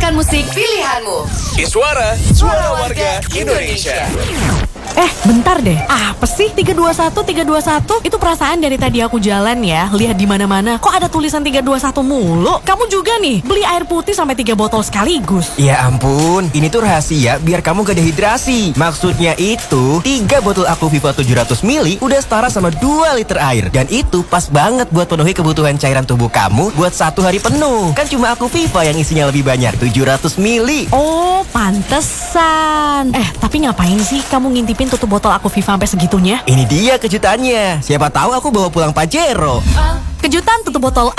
Pilihan musik pilihanmu. Iswara, suara warga Indonesia. Bentar deh. Apa sih 321 321? Itu perasaan dari tadi aku jalan ya, lihat di mana-mana. Kok ada tulisan 321 mulu? Kamu juga nih beli air putih sampai 3 botol sekaligus. Ya ampun, ini tuh rahasia biar kamu gak dehidrasi. Maksudnya itu 3 botol Aquaviva 700 ml udah setara sama 2 liter air. Dan itu pas banget buat penuhi kebutuhan cairan tubuh kamu buat 1 hari penuh. Kan cuma Aquaviva yang isinya lebih banyak, 700 ml. Oh, pantesan. Tapi ngapain sih kamu ngintipin tutup botol Aquaviva sampai segitunya? Ini dia kejutannya. Siapa tahu aku bawa pulang Pajero. Kejutan tutup botol